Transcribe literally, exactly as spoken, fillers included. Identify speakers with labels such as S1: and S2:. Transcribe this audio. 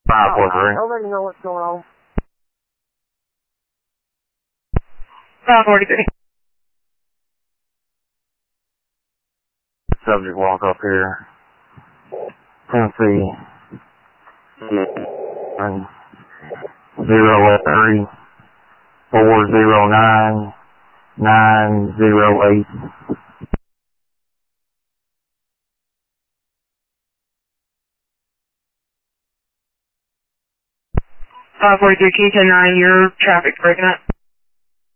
S1: five four three.
S2: I already know what's going on.
S3: five forty-three.
S1: Subject walk up here. Tennessee. And zero eight three four zero nine nine zero eight.
S3: five forty-three, K ten nine, your traffic's breaking up.